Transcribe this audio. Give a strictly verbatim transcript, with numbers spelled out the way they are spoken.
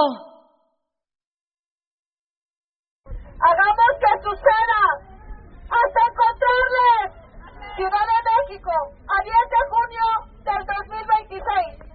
Hagamos que suceda hasta encontrarles. Ciudad de México, a diez de junio del dos mil veintiséis.